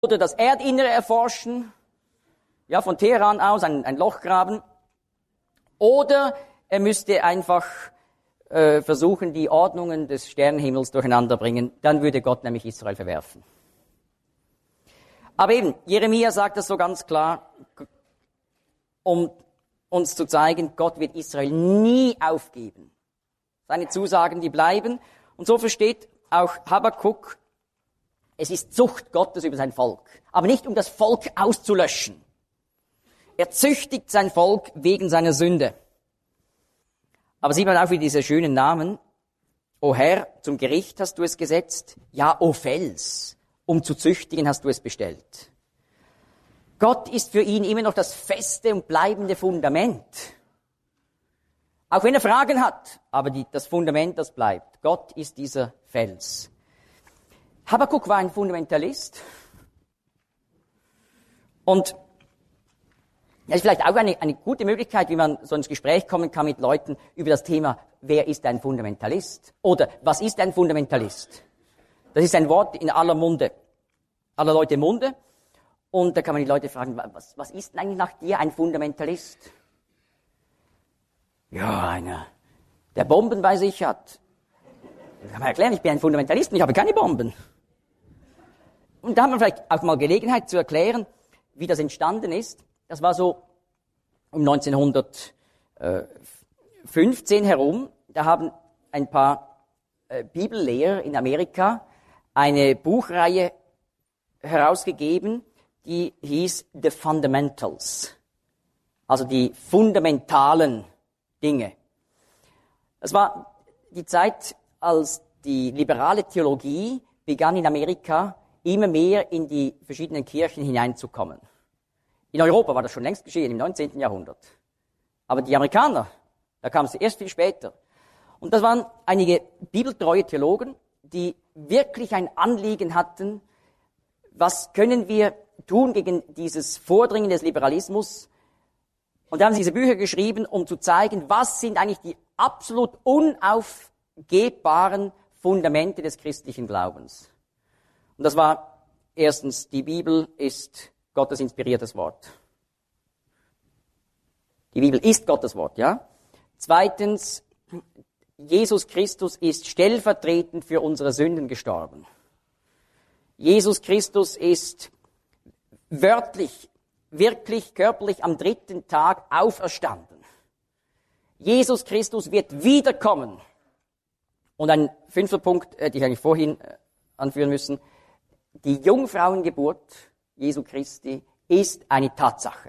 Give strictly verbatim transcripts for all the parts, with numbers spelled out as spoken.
oder das Erdinnere erforschen, ja, von Teheran aus ein, ein Loch graben, oder er müsste einfach äh, versuchen, die Ordnungen des Sternenhimmels durcheinander bringen, dann würde Gott nämlich Israel verwerfen. Aber eben, Jeremia sagt das so ganz klar, um uns zu zeigen, Gott wird Israel nie aufgeben. Seine Zusagen, die bleiben. Und so versteht auch Habakuk, es ist Zucht Gottes über sein Volk, aber nicht um das Volk auszulöschen. Er züchtigt sein Volk wegen seiner Sünde. Aber sieht man auch wieder diese schönen Namen. O Herr, zum Gericht hast du es gesetzt. Ja, o Fels, um zu züchtigen hast du es bestellt. Gott ist für ihn immer noch das feste und bleibende Fundament. Auch wenn er Fragen hat, aber die, das Fundament, das bleibt. Gott ist dieser Fels. Habakuk war ein Fundamentalist. Und das ist vielleicht auch eine, eine gute Möglichkeit, wie man so ins Gespräch kommen kann mit Leuten über das Thema, wer ist ein Fundamentalist? Oder was ist ein Fundamentalist? Das ist ein Wort in aller Munde, aller Leute Munde. Und da kann man die Leute fragen, was, was ist eigentlich nach dir ein Fundamentalist? Ja, einer, der Bomben bei sich hat. Das kann man erklären, ich bin ein Fundamentalist und ich habe keine Bomben. Und da haben wir vielleicht auch mal Gelegenheit zu erklären, wie das entstanden ist. Das war so um neunzehnhundertfünfzehn herum. Da haben ein paar äh, Bibellehrer in Amerika eine Buchreihe herausgegeben, die hieß The Fundamentals, also die fundamentalen Dinge. Das war die Zeit, als die liberale Theologie begann in Amerika immer mehr in die verschiedenen Kirchen hineinzukommen. In Europa war das schon längst geschehen, im neunzehnten Jahrhundert. Aber die Amerikaner, da kam es erst viel später. Und das waren einige bibeltreue Theologen, die wirklich ein Anliegen hatten, was können wir tun gegen dieses Vordringen des Liberalismus? Und da haben sie diese Bücher geschrieben, um zu zeigen, was sind eigentlich die absolut unaufgebbaren Fundamente des christlichen Glaubens. Und das war erstens, die Bibel ist Gottes inspiriertes Wort. Die Bibel ist Gottes Wort, ja. Zweitens, Jesus Christus ist stellvertretend für unsere Sünden gestorben. Jesus Christus ist wörtlich, wirklich, körperlich am dritten Tag auferstanden. Jesus Christus wird wiederkommen. Und ein fünfter Punkt, hätte ich eigentlich vorhin anführen müssen. Die Jungfrauengeburt Jesu Christi ist eine Tatsache.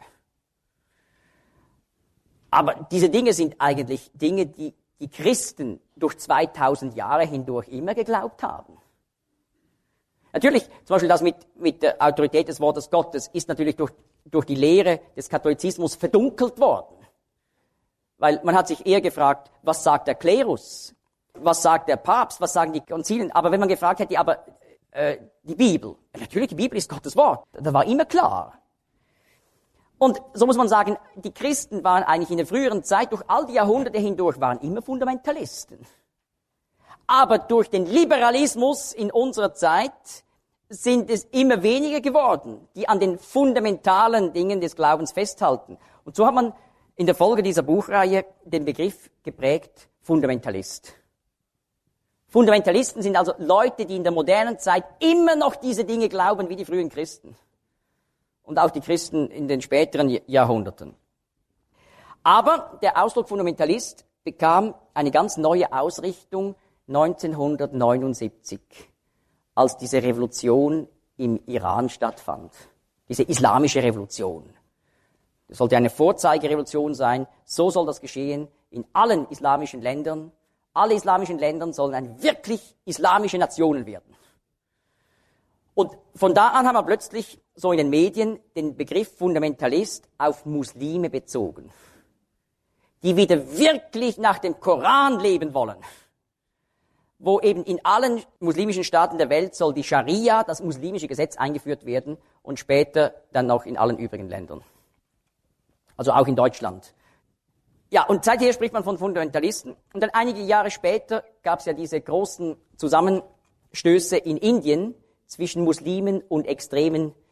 Aber diese Dinge sind eigentlich Dinge, die die Christen durch zweitausend Jahre hindurch immer geglaubt haben. Natürlich, zum Beispiel das mit, mit der Autorität des Wortes Gottes ist natürlich durch, durch die Lehre des Katholizismus verdunkelt worden. Weil man hat sich eher gefragt, was sagt der Klerus? Was sagt der Papst? Was sagen die Konzilien? Aber wenn man gefragt hätte, aber äh, die Bibel, natürlich, die Bibel ist Gottes Wort. Das war immer klar. Und so muss man sagen, die Christen waren eigentlich in der früheren Zeit, durch all die Jahrhunderte hindurch, waren immer Fundamentalisten. Aber durch den Liberalismus in unserer Zeit sind es immer weniger geworden, die an den fundamentalen Dingen des Glaubens festhalten. Und so hat man in der Folge dieser Buchreihe den Begriff geprägt, Fundamentalist. Fundamentalisten sind also Leute, die in der modernen Zeit immer noch diese Dinge glauben wie die frühen Christen. Und auch die Christen in den späteren Jahrhunderten. Aber der Ausdruck Fundamentalist bekam eine ganz neue Ausrichtung neunzehnhundertneunundsiebzig, als diese Revolution im Iran stattfand. Diese islamische Revolution. Das sollte eine Vorzeigerevolution sein. So soll das geschehen in allen islamischen Ländern. Alle islamischen Länder sollen eine wirklich islamische Nationen werden. Und von da an haben wir plötzlich so in den Medien den Begriff Fundamentalist auf Muslime bezogen, die wieder wirklich nach dem Koran leben wollen, wo eben in allen muslimischen Staaten der Welt soll die Scharia, das muslimische Gesetz, eingeführt werden und später dann auch in allen übrigen Ländern. Also auch in Deutschland. Ja, und seither spricht man von Fundamentalisten. Und dann einige Jahre später gab es ja diese großen Zusammenstöße in Indien zwischen Muslimen und extremen